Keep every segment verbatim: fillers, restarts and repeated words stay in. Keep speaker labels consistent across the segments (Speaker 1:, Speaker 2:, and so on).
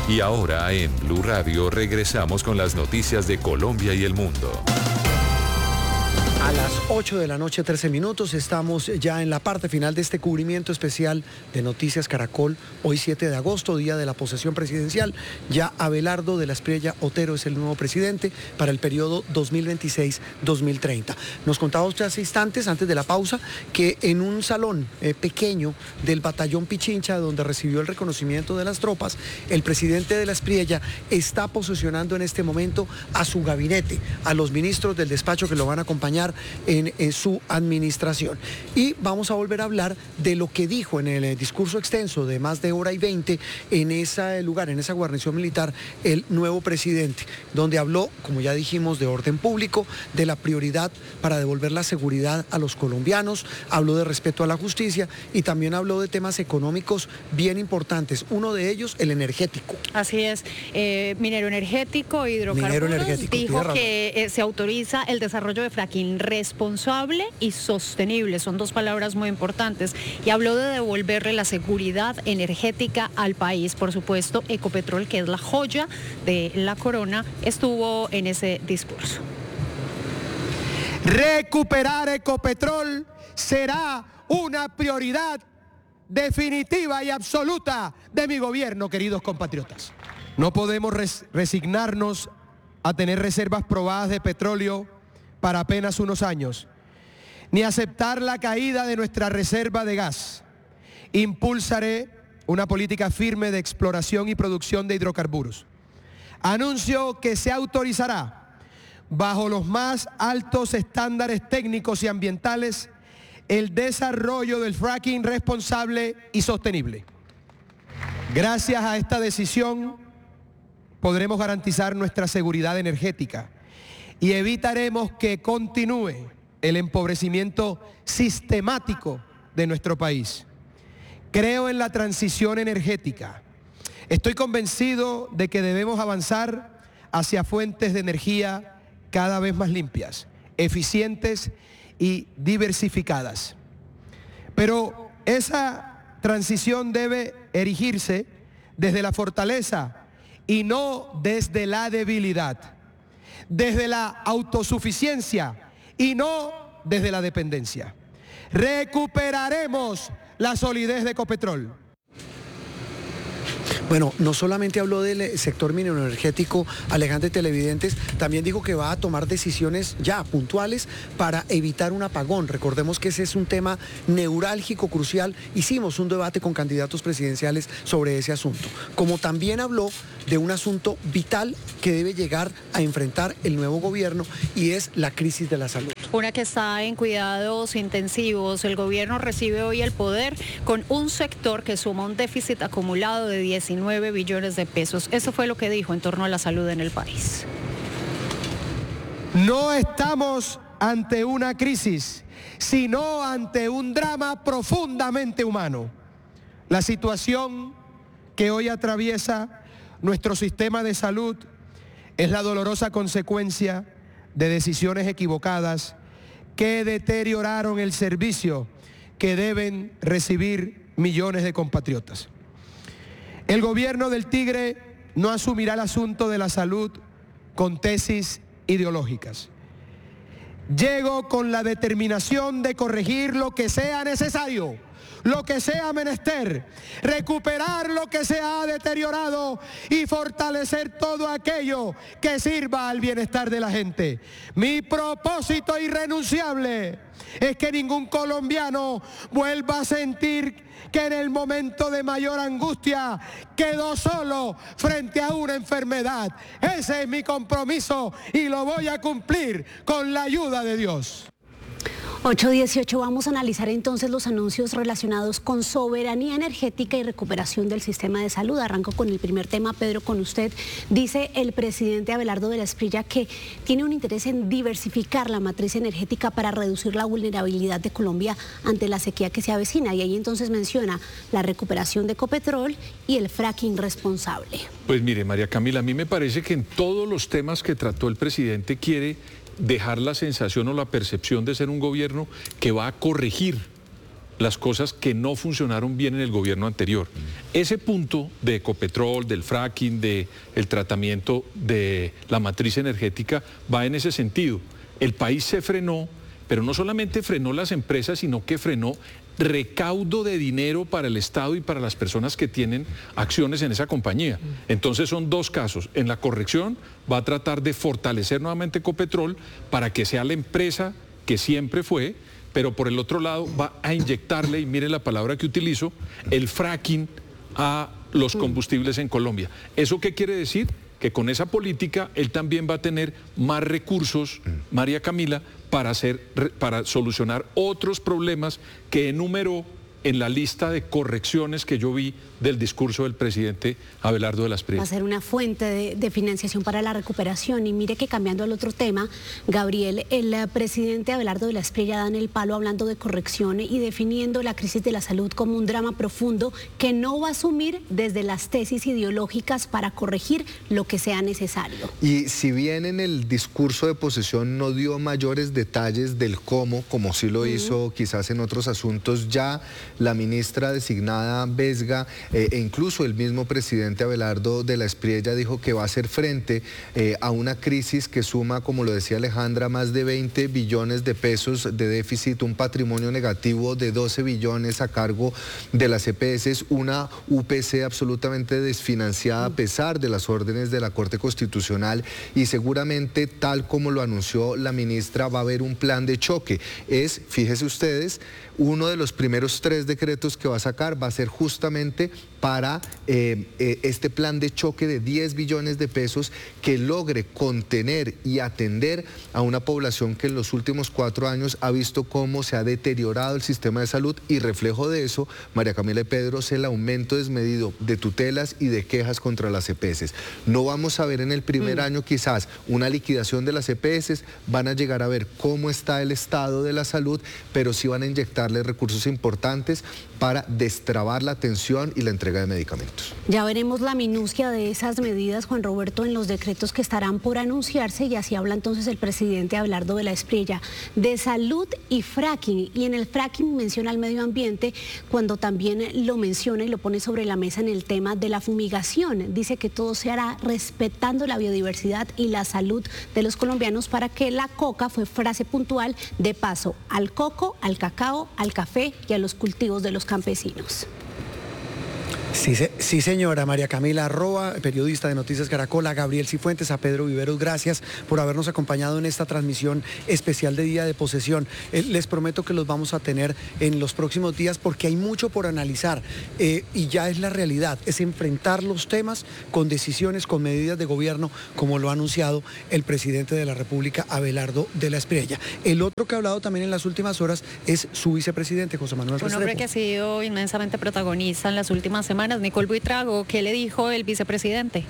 Speaker 1: Y ahora en Blue Radio regresamos con las noticias de Colombia y el mundo.
Speaker 2: A las ocho de la noche, trece minutos, estamos ya en la parte final de este cubrimiento especial de Noticias Caracol. Hoy siete de agosto, día de la posesión presidencial. Ya Abelardo de la Espriella Otero es el nuevo presidente para el periodo dos mil veintiséis dos mil treinta. Nos contaba usted hace instantes, antes de la pausa, que en un salón eh, pequeño del batallón Pichincha, donde recibió el reconocimiento de las tropas, el presidente de la Espriella está posesionando en este momento a su gabinete, a los ministros del despacho que lo van a acompañar En, en su administración. Y vamos a volver a hablar de lo que dijo en el eh, discurso extenso de más de hora y veinte en ese lugar, en esa guarnición militar, el nuevo presidente, donde habló, como ya dijimos, de orden público, de la prioridad para devolver la seguridad a los colombianos, habló de respeto a la justicia y también habló de temas económicos bien importantes, uno de ellos el energético.
Speaker 3: Así es, eh, minero energético, hidrocarburos,
Speaker 2: minero energético,
Speaker 3: dijo
Speaker 2: tierra.
Speaker 3: que eh, se autoriza el desarrollo de fracking responsable y sostenible, son dos palabras muy importantes, y habló de devolverle la seguridad energética al país. Por supuesto, Ecopetrol, que es la joya de la corona, estuvo en ese discurso.
Speaker 4: Recuperar Ecopetrol será una prioridad definitiva y absoluta de mi gobierno, queridos compatriotas. No podemos res- resignarnos a tener reservas probadas de petróleo para apenas unos años, ni aceptar la caída de nuestra reserva de gas. Impulsaré una política firme de exploración y producción de hidrocarburos. Anuncio que se autorizará, bajo los más altos estándares técnicos y ambientales, el desarrollo del fracking responsable y sostenible. Gracias a esta decisión podremos garantizar nuestra seguridad energética y evitaremos que continúe el empobrecimiento sistemático de nuestro país. Creo en la transición energética. Estoy convencido de que debemos avanzar hacia fuentes de energía cada vez más limpias, eficientes y diversificadas. Pero esa transición debe erigirse desde la fortaleza y no desde la debilidad, desde la autosuficiencia y no desde la dependencia. Recuperaremos la solidez de Ecopetrol.
Speaker 2: Bueno, no solamente habló del sector minero energético, Alejandro, televidentes, también dijo que va a tomar decisiones ya puntuales para evitar un apagón. Recordemos que ese es un tema neurálgico, crucial. Hicimos un debate con candidatos presidenciales sobre ese asunto. Como también habló de un asunto vital que debe llegar a enfrentar el nuevo gobierno y es la crisis de la salud.
Speaker 3: Una que está en cuidados intensivos. El gobierno recibe hoy el poder con un sector que suma un déficit acumulado de diecinueve billones de pesos. Eso fue lo que dijo en torno a la salud en el país.
Speaker 4: No estamos ante una crisis, sino ante un drama profundamente humano. La situación que hoy atraviesa nuestro sistema de salud es la dolorosa consecuencia de decisiones equivocadas que deterioraron el servicio que deben recibir millones de compatriotas. El gobierno del Tigre no asumirá el asunto de la salud con tesis ideológicas. Llego con la determinación de corregir lo que sea necesario, lo que sea menester, recuperar lo que se ha deteriorado y fortalecer todo aquello que sirva al bienestar de la gente. Mi propósito irrenunciable es que ningún colombiano vuelva a sentir que en el momento de mayor angustia quedó solo frente a una enfermedad. Ese es mi compromiso y lo voy a cumplir con la ayuda de Dios.
Speaker 5: ocho dieciocho, vamos a analizar entonces los anuncios relacionados con soberanía energética y recuperación del sistema de salud. Arranco con el primer tema, Pedro, con usted. Dice el presidente Abelardo de la Espriella que tiene un interés en diversificar la matriz energética para reducir la vulnerabilidad de Colombia ante la sequía que se avecina. Y ahí entonces menciona la recuperación de Ecopetrol y el fracking responsable.
Speaker 6: Pues mire, María Camila, a mí me parece que en todos los temas que trató el presidente quiere dejar la sensación o la percepción de ser un gobierno que va a corregir las cosas que no funcionaron bien en el gobierno anterior. Ese punto de Ecopetrol, del fracking, del tratamiento de la matriz energética va en ese sentido. El país se frenó, pero no solamente frenó las empresas, sino que frenó recaudo de dinero para el Estado y para las personas que tienen acciones en esa compañía. Entonces son dos casos. En la corrección va a tratar de fortalecer nuevamente Ecopetrol para que sea la empresa que siempre fue, pero por el otro lado va a inyectarle, y mire la palabra que utilizo, el fracking a los combustibles en Colombia. ¿Eso qué quiere decir? Que con esa política él también va a tener más recursos, María Camila, para, hacer, para solucionar otros problemas que enumeró en la lista de correcciones que yo vi del discurso del presidente Abelardo de la Espriella.
Speaker 5: Va a ser una fuente de, de financiación para la recuperación. Y mire que cambiando al otro tema, Gabriel, el presidente Abelardo de la Espriella da en el palo hablando de corrección y definiendo la crisis de la salud como un drama profundo que no va a asumir desde las tesis ideológicas para corregir lo que sea necesario.
Speaker 7: Y si bien en el discurso de posesión no dio mayores detalles del cómo, como sí lo uh-huh. hizo quizás en otros asuntos, ya la ministra designada Vesga eh, e incluso el mismo presidente Abelardo de la Espriella dijo que va a hacer frente eh, a una crisis que suma, como lo decía Alejandra, más de veinte billones de pesos de déficit, un patrimonio negativo de doce billones a cargo de las E P S, una U P C absolutamente desfinanciada a pesar de las órdenes de la Corte Constitucional, y seguramente, tal como lo anunció la ministra, va a haber un plan de choque. Es, fíjese ustedes, uno de los primeros tres decretos que va a sacar va a ser justamente para eh, eh, este plan de choque de diez billones de pesos que logre contener y atender a una población que en los últimos cuatro años ha visto cómo se ha deteriorado el sistema de salud, y reflejo de eso, María Camila y Pedro, es el aumento desmedido de tutelas y de quejas contra las E P S. No vamos a ver en el primer mm. año quizás una liquidación de las E P S, van a llegar a ver cómo está el estado de la salud, pero sí van a inyectarle recursos importantes para destrabar la atención y la entrega de medicamentos.
Speaker 5: Ya veremos la minucia de esas medidas, Juan Roberto, en los decretos que estarán por anunciarse, y así habla entonces el presidente Abelardo de la Espriella de salud y fracking. Y en el fracking menciona el medio ambiente, cuando también lo menciona y lo pone sobre la mesa en el tema de la fumigación. Dice que todo se hará respetando la biodiversidad y la salud de los colombianos, para que la coca, fue frase puntual, de paso al coco, al cacao, al café y a los cultivos de los campesinos.
Speaker 2: Sí, sí, señora. María Camila Roa, periodista de Noticias Caracol, a Gabriel Cifuentes, a Pedro Viveros, gracias por habernos acompañado en esta transmisión especial de Día de Posesión. Eh, les prometo que los vamos a tener en los próximos días, porque hay mucho por analizar eh, y ya es la realidad, es enfrentar los temas con decisiones, con medidas de gobierno, como lo ha anunciado el presidente de la República, Abelardo de la Espriella. El otro que ha hablado también en las últimas horas es su vicepresidente, José Manuel Restrepo.
Speaker 3: Un hombre que ha sido inmensamente protagonista en las últimas semanas. Nicole Buitrago, ¿qué le dijo el vicepresidente?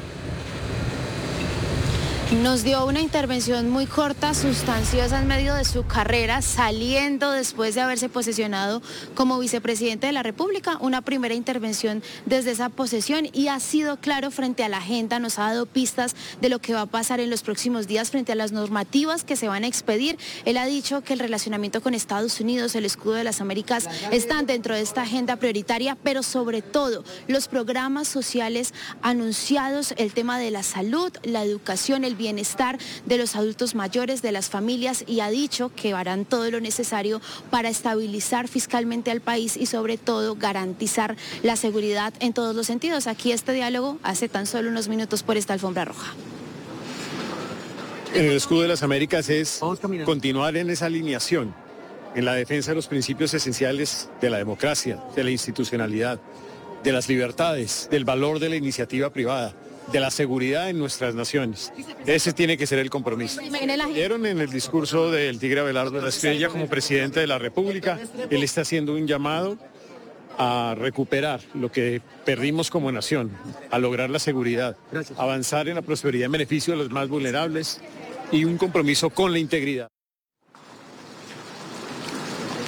Speaker 8: Nos dio una intervención muy corta, sustanciosa en medio de su carrera, saliendo después de haberse posesionado como vicepresidente de la República, una primera intervención desde esa posesión, y ha sido claro frente a la agenda, nos ha dado pistas de lo que va a pasar en los próximos días frente a las normativas que se van a expedir. Él ha dicho que el relacionamiento con Estados Unidos, el escudo de las Américas, están dentro de esta agenda prioritaria, pero sobre todo los programas sociales anunciados, el tema de la salud, la educación, el bienestar de los adultos mayores, de las familias, y ha dicho que harán todo lo necesario para estabilizar fiscalmente al país y sobre todo garantizar la seguridad en todos los sentidos. Aquí este diálogo hace tan solo unos minutos por esta alfombra roja.
Speaker 9: En el escudo de las Américas es continuar en esa alineación, en la defensa de los principios esenciales de la democracia, de la institucionalidad, de las libertades, del valor de la iniciativa privada, de la seguridad en nuestras naciones. Ese tiene que ser el compromiso. Vieron en el discurso del tigre Abelardo de la Espriella como presidente de la República, él está haciendo un llamado a recuperar lo que perdimos como nación, a lograr la seguridad, avanzar en la prosperidad en beneficio de los más vulnerables y un compromiso con la integridad.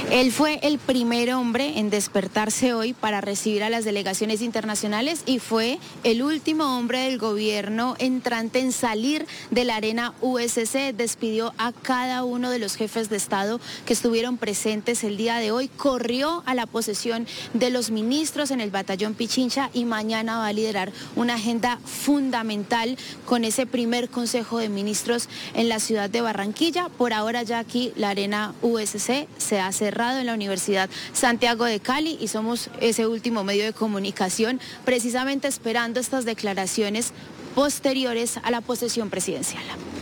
Speaker 8: Él fue el primer hombre en despertarse hoy para recibir a las delegaciones internacionales y fue el último hombre del gobierno entrante en salir de la arena U S C. Despidió a cada uno de los jefes de Estado que estuvieron presentes el día de hoy, corrió a la posesión de los ministros en el batallón Pichincha y mañana va a liderar una agenda fundamental con ese primer Consejo de Ministros en la ciudad de Barranquilla. Por ahora ya aquí la arena U S C se ha cerrado en la Universidad Santiago de Cali y somos ese último medio de comunicación precisamente esperando estas declaraciones posteriores a la posesión presidencial.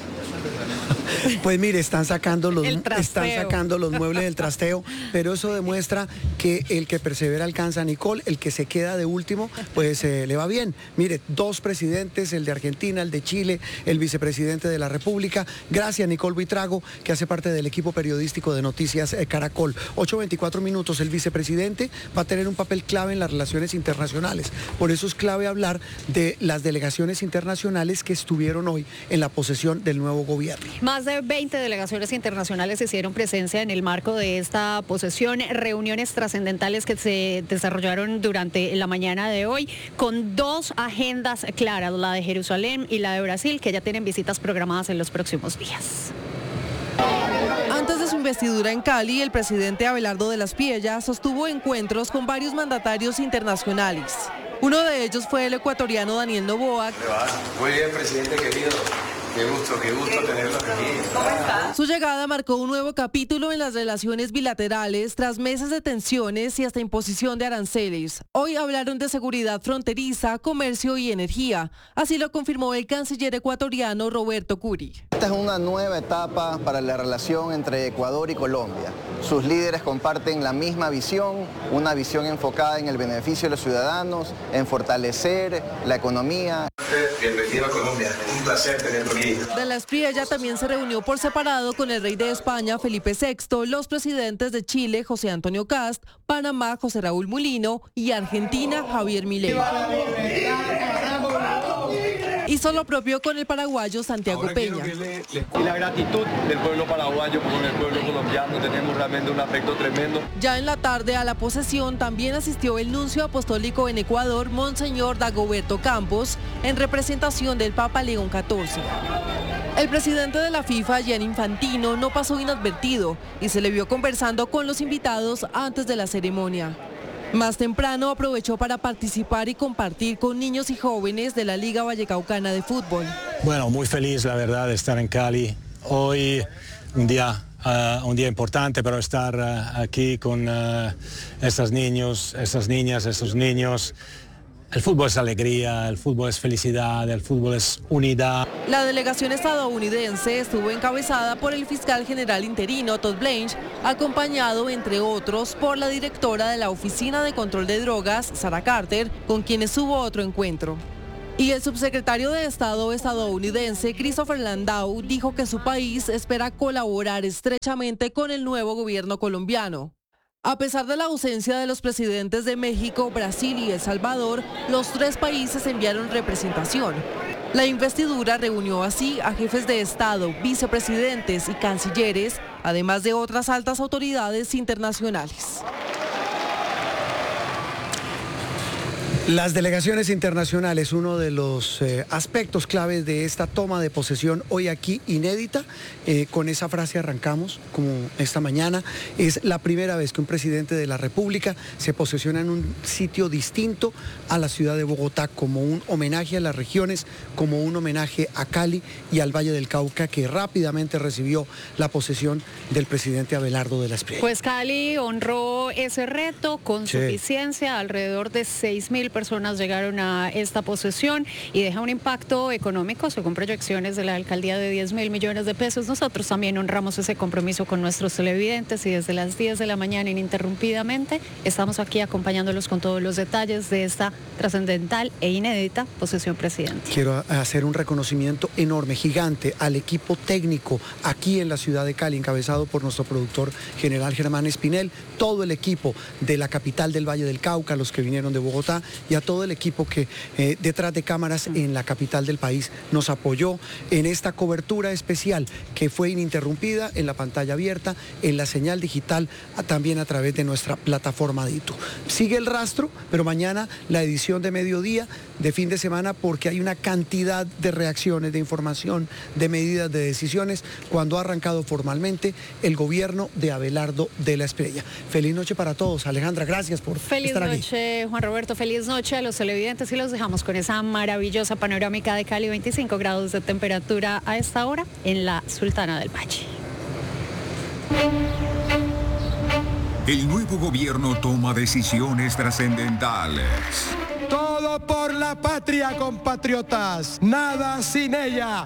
Speaker 2: Pues mire, están sacando los están sacando los muebles del trasteo, pero eso demuestra que el que persevera alcanza, Nicole, el que se queda de último, pues eh, le va bien. Mire, dos presidentes, el de Argentina, el de Chile, el vicepresidente de la República. Gracias, Nicole Buitrago, que hace parte del equipo periodístico de Noticias eh, Caracol. ocho veinticuatro minutos, el vicepresidente va a tener un papel clave en las relaciones internacionales. Por eso es clave hablar de las delegaciones internacionales que estuvieron hoy en la posesión del nuevo gobierno.
Speaker 3: Más de veinte delegaciones internacionales hicieron presencia en el marco de esta posesión, reuniones trascendentales que se desarrollaron durante la mañana de hoy, con dos agendas claras, la de Jerusalén y la de Brasil, que ya tienen visitas programadas en los próximos días.
Speaker 10: Antes de su investidura en Cali, el presidente Abelardo de las Piellas sostuvo encuentros con varios mandatarios internacionales. Uno de ellos fue el ecuatoriano Daniel Noboa.
Speaker 11: Muy bien, presidente querido. Qué gusto, qué gusto tenerlo aquí.
Speaker 10: ¿Cómo está? Su llegada marcó un nuevo capítulo en las relaciones bilaterales tras meses de tensiones y hasta imposición de aranceles. Hoy hablaron de seguridad fronteriza, comercio y energía. Así lo confirmó el canciller ecuatoriano Roberto Curi.
Speaker 12: Esta es una nueva etapa para la relación entre Ecuador y Colombia. Sus líderes comparten la misma visión, una visión enfocada en el beneficio de los ciudadanos, en fortalecer la economía.
Speaker 11: Bienvenido a Colombia, es un placer tenerlo aquí.
Speaker 10: De las Piellas también se reunió por separado con el rey de España, Felipe sexto, los presidentes de Chile, José Antonio Cast, Panamá, José Raúl Mulino y Argentina, Javier Milei. Hizo lo propio con el paraguayo Santiago Peña.
Speaker 13: Y la gratitud del pueblo paraguayo con el pueblo colombiano, tenemos realmente un afecto tremendo.
Speaker 10: Ya en la tarde a la posesión también asistió el nuncio apostólico en Ecuador, Monseñor Dagoberto Campos, en representación del Papa León catorce. El presidente de la FIFA, Gianni Infantino, no pasó inadvertido y se le vio conversando con los invitados antes de la ceremonia. Más temprano aprovechó para participar y compartir con niños y jóvenes de la Liga Vallecaucana de Fútbol.
Speaker 14: Bueno, muy feliz, la verdad, de estar en Cali. Hoy un día, uh, un día importante para estar uh, aquí con uh, estos niños, estas niñas, estos niños. El fútbol es alegría, el fútbol es felicidad, el fútbol es unidad.
Speaker 10: La delegación estadounidense estuvo encabezada por el fiscal general interino Todd Blanche, acompañado, entre otros, por la directora de la Oficina de Control de Drogas, Sarah Carter, con quienes hubo otro encuentro. Y el subsecretario de Estado estadounidense, Christopher Landau, dijo que su país espera colaborar estrechamente con el nuevo gobierno colombiano. A pesar de la ausencia de los presidentes de México, Brasil y El Salvador, los tres países enviaron representación. La investidura reunió así a jefes de Estado, vicepresidentes y cancilleres, además de otras altas autoridades internacionales.
Speaker 2: Las delegaciones internacionales, uno de los eh, aspectos claves de esta toma de posesión hoy aquí inédita, eh, con esa frase arrancamos como esta mañana, es la primera vez que un presidente de la República se posesiona en un sitio distinto a la ciudad de Bogotá, como un homenaje a las regiones, como un homenaje a Cali y al Valle del Cauca, que rápidamente recibió la posesión del presidente Abelardo de las Piellas.
Speaker 3: Pues Cali honró ese reto con
Speaker 2: Sí.
Speaker 3: suficiencia, alrededor de seis mil personas llegaron a esta posesión y deja un impacto económico según proyecciones de la alcaldía de diez mil millones de pesos. Nosotros también honramos ese compromiso con nuestros televidentes y desde las diez de la mañana ininterrumpidamente estamos aquí acompañándolos con todos los detalles de esta trascendental e inédita posesión presidencial.
Speaker 2: Quiero hacer un reconocimiento enorme, gigante, al equipo técnico aquí en la ciudad de Cali, encabezado por nuestro productor general Germán Espinel, todo el equipo de la capital del Valle del Cauca, los que vinieron de Bogotá, y a todo el equipo que eh, detrás de cámaras en la capital del país nos apoyó en esta cobertura especial que fue ininterrumpida en la pantalla abierta, en la señal digital, también a través de nuestra plataforma de YouTube. Sigue el rastro, pero mañana la edición de mediodía, de fin de semana, porque hay una cantidad de reacciones, de información, de medidas, de decisiones, cuando ha arrancado formalmente el gobierno de Abelardo de la Espriella. Feliz noche para todos. Alejandra, gracias por
Speaker 3: feliz
Speaker 2: estar aquí.
Speaker 3: Feliz noche, Juan Roberto. Feliz noche a los televidentes y los dejamos con esa maravillosa panorámica de Cali, veinticinco grados de temperatura a esta hora en la Sultana del Valle.
Speaker 15: El nuevo gobierno toma decisiones trascendentales.
Speaker 4: Todo por la patria, compatriotas. Nada sin ella.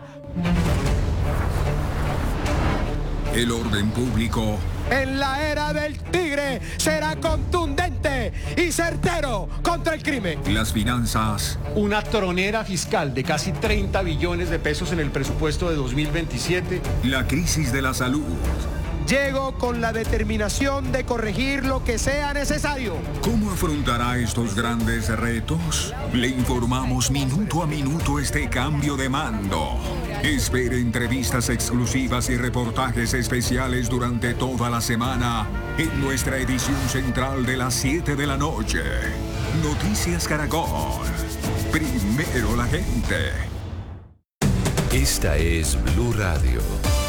Speaker 15: El orden público
Speaker 4: en la era del tigre será contundente y certero contra el crimen.
Speaker 15: Las finanzas.
Speaker 16: Una tronera fiscal de casi treinta billones de pesos en el presupuesto de dos mil veintisiete.
Speaker 15: La crisis de la salud.
Speaker 4: Llego con la determinación de corregir lo que sea necesario.
Speaker 15: ¿Cómo afrontará estos grandes retos? Le informamos minuto a minuto este cambio de mando. Espere entrevistas exclusivas y reportajes especiales durante toda la semana en nuestra edición central de las siete de la noche. Noticias Caracol. Primero la gente.
Speaker 1: Esta es Blue Radio.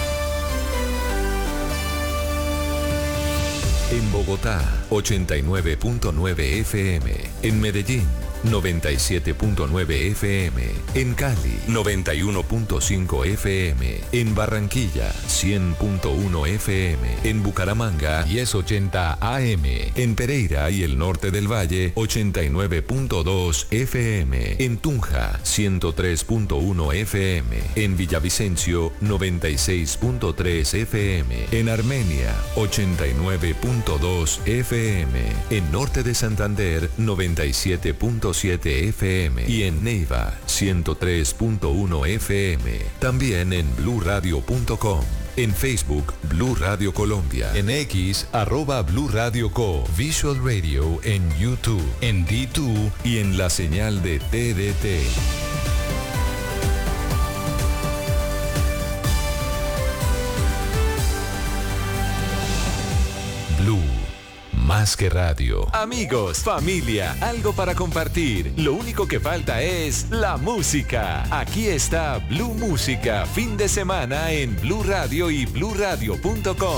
Speaker 1: En Bogotá, ochenta y nueve punto nueve F M. En Medellín, noventa y siete punto nueve F M. En Cali, noventa y uno punto cinco F M. En Barranquilla, cien punto uno F M. En Bucaramanga, diez ochenta A M. En Pereira y el norte del Valle, ochenta y nueve punto dos F M. En Tunja, ciento tres punto uno F M. En Villavicencio, noventa y seis punto tres F M. En Armenia, ochenta y nueve punto dos F M. En Norte de Santander, noventa y siete punto siete F M. Y en Neiva, ciento tres punto uno F M. También en blue radio punto com. En Facebook, Blue Radio Colombia. En X, arroba Blue Radio Co. Visual Radio en YouTube, en D dos y en la señal de T D T. Blue. Más que radio. Amigos, familia, algo para compartir. Lo único que falta es la música. Aquí está Blue Música, fin de semana en Blue Radio y blue radio punto com.